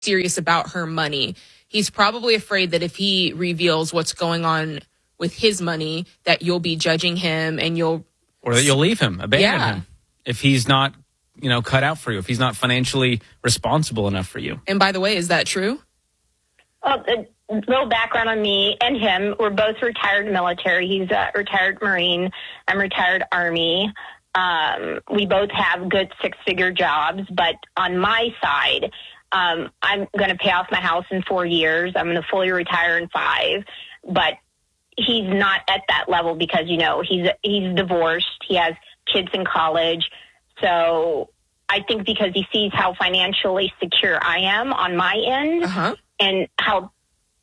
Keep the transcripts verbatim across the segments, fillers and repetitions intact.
serious about her money. He's probably afraid that if he reveals what's going on with his money, that you'll be judging him and you'll... Or that you'll leave him, abandon yeah. him. If he's not, you know, cut out for you, if he's not financially responsible enough for you. And by the way, is that true? Well, a little background on me and him. We're both retired military. He's a retired Marine. I'm retired Army. Um, we both have good six-figure jobs. But on my side... Um, I'm going to pay off my house in four years. I'm going to fully retire in five. But he's not at that level because, you know, he's he's divorced. He has kids in college. So I think because he sees how financially secure I am on my end uh-huh. and how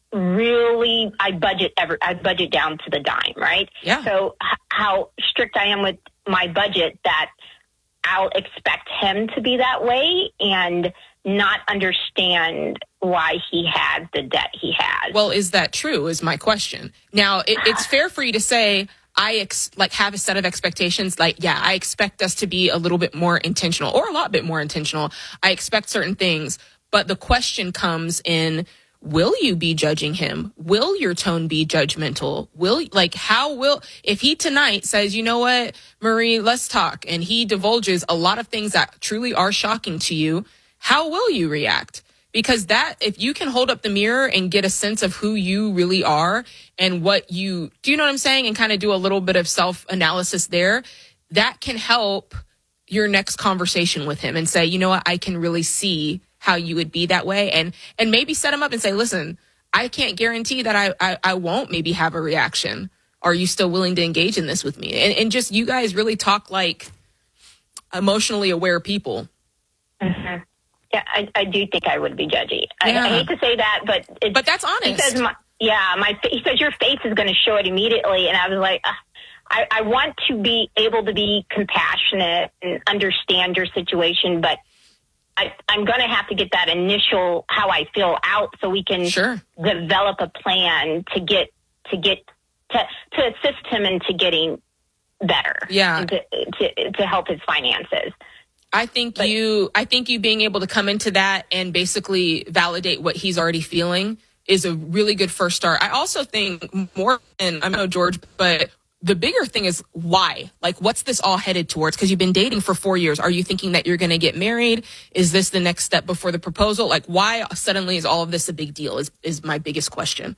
really I budget ever I budget down to the dime, right? Yeah. So h- how strict I am with my budget that I'll expect him to be that way and not understand why he has the debt he has. Well, is that true is my question. Now, it, it's fair for you to say, I ex- like have a set of expectations. Like, yeah, I expect us to be a little bit more intentional or a lot bit more intentional. I expect certain things. But the question comes in, will you be judging him? Will your tone be judgmental? Will, like, how will, if he tonight says, you know what, Marie, let's talk, and he divulges a lot of things that truly are shocking to you, how will you react? Because that, if you can hold up the mirror and get a sense of who you really are and what you, do you know what I'm saying? And kind of do a little bit of self-analysis there, that can help your next conversation with him and say, you know what, I can really see how you would be that way. And, and maybe set him up and say, listen, I can't guarantee that I, I, I won't maybe have a reaction. Are you still willing to engage in this with me? And, and just, you guys really talk like emotionally aware people. Mm-hmm. Yeah, I, I do think I would be judgy. Yeah. I, I hate to say that, but it's, but that's honest. He says, my, yeah, my he says your face is going to show it immediately, and I was like, uh, I, I want to be able to be compassionate and understand your situation, but I, I'm going to have to get that initial how I feel out so we can sure. develop a plan to get to get to to assist him into getting better. Yeah, and to, to to help his finances. I think but, you, I think you being able to come into that and basically validate what he's already feeling is a really good first start. I also think more, and I know George, but the bigger thing is why? Like, what's this all headed towards? Because you've been dating for four years. Are you thinking that you're going to get married? Is this the next step before the proposal? Like, why suddenly is all of this a big deal is, is my biggest question.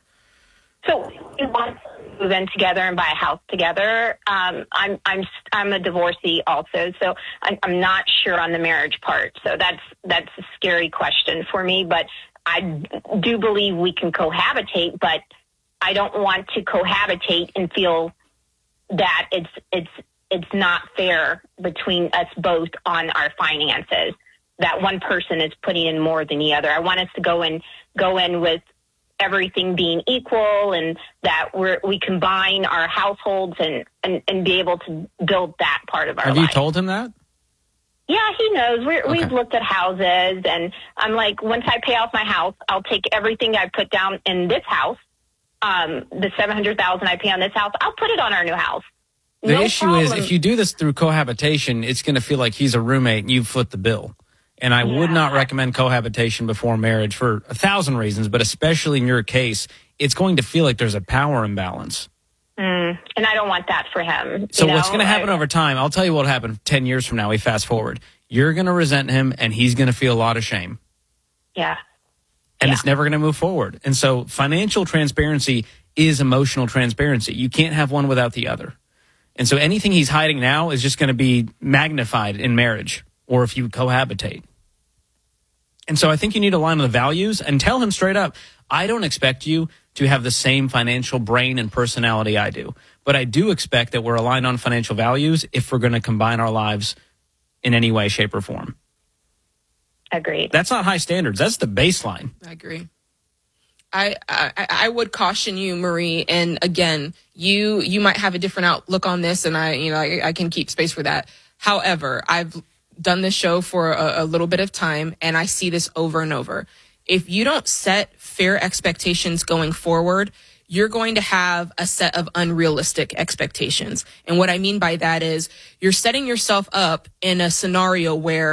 So we want to move in together and buy a house together. Um, I'm I'm I'm a divorcee also, so I'm, I'm not sure on the marriage part. So that's that's a scary question for me. But I do believe we can cohabitate, but I don't want to cohabitate and feel that it's it's it's not fair between us both on our finances. That one person is putting in more than the other. I want us to go in go in with everything being equal, and that we're, we combine our households and, and, and be able to build that part of our life. life. Have you told him that? Yeah, he knows. We're, okay. We've looked at houses, and I'm like, once I pay off my house, I'll take everything I put down in this house, um, the seven hundred thousand dollars I pay on this house, I'll put it on our new house. The No issue problem. is, if you do this through cohabitation, it's going to feel like he's a roommate and you foot the bill. And I yeah. would not recommend cohabitation before marriage for a thousand reasons, but especially in your case, it's going to feel like there's a power imbalance. Mm, and I don't want that for him. So you what's know? going to happen I, over time, I'll tell you what will happen ten years from now. We fast forward. You're going to resent him, and he's going to feel a lot of shame. Yeah. And yeah. it's never going to move forward. And so financial transparency is emotional transparency. You can't have one without the other. And so anything he's hiding now is just going to be magnified in marriage or if you cohabitate. And so I think you need to align on the values and tell him straight up, I don't expect you to have the same financial brain and personality I do. But I do expect that we're aligned on financial values if we're going to combine our lives in any way, shape, or form. Agreed. That's not high standards. That's the baseline. I agree. I, I I would caution you, Marie, and again, you you might have a different outlook on this, and I you know I, I can keep space for that. However, I've done this show for a, a little bit of time, and I see this over and over. If you don't set fair expectations going forward, you're going to have a set of unrealistic expectations. And what I mean by that is you're setting yourself up in a scenario where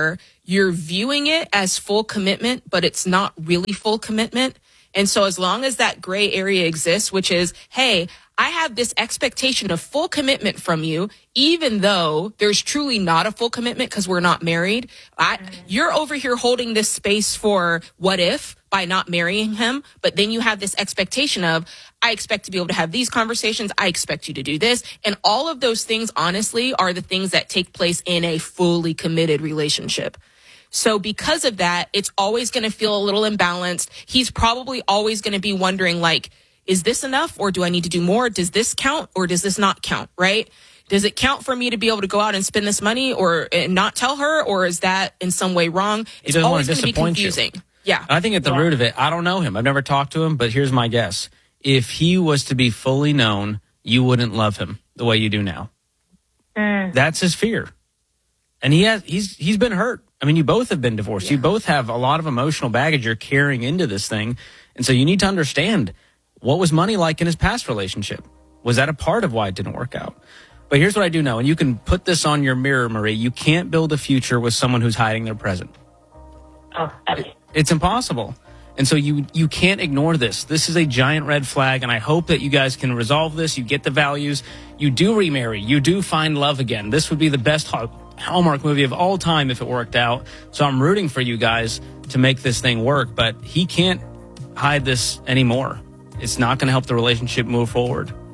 you're viewing it as full commitment, but it's not really full commitment. And so as long as that gray area exists, which is, hey, I have this expectation of full commitment from you, even though there's truly not a full commitment because we're not married. I, you're over here holding this space for what if by not marrying him. But then you have this expectation of, I expect to be able to have these conversations. I expect you to do this. And all of those things, honestly, are the things that take place in a fully committed relationship. So because of that, it's always going to feel a little imbalanced. He's probably always going to be wondering, like, is this enough or do I need to do more? Does this count or does this not count, right? Does it count for me to be able to go out and spend this money or and not tell her, or is that in some way wrong? It's always going to be confusing. You. Yeah. I think at the yeah. root of it, I don't know him. I've never talked to him, but here's my guess. If he was to be fully known, you wouldn't love him the way you do now. Mm. That's his fear. And he has he's he's been hurt. I mean, you both have been divorced. Yeah. You both have a lot of emotional baggage you're carrying into this thing. And so you need to understand, what was money like in his past relationship? Was that a part of why it didn't work out? But here's what I do know, and you can put this on your mirror, Marie. You can't build a future with someone who's hiding their present. Oh, okay. It's impossible. And so you you can't ignore this. This is a giant red flag, and I hope that you guys can resolve this. You get the values. You do remarry. You do find love again. This would be the best Hallmark movie of all time if it worked out. So I'm rooting for you guys to make this thing work, but he can't hide this anymore. It's not going to help the relationship move forward.